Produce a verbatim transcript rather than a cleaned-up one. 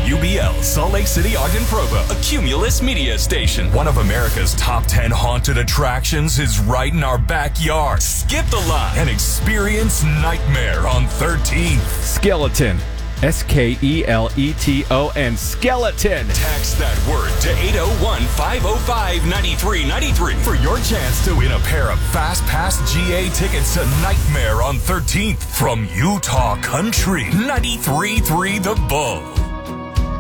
U B L, Salt Lake City, Ogden, Provo, a Cumulus media station. One of America's top ten haunted attractions is right in our backyard. Skip the line and experience Nightmare on thirteenth. Skeleton. S K E L E T O N. Skeleton. Text that word to eight oh one, five oh five, nine three nine three for your chance to win a pair of Fast Pass G A tickets to Nightmare on thirteenth from Utah Country ninety-three point three The Bull.